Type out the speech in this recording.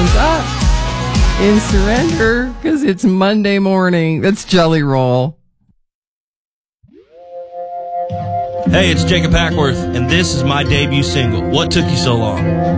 hands up in surrender because it's Monday morning. That's Jelly Roll. Hey, it's Jacob Hackworth, and this is my debut single, What Took You So Long?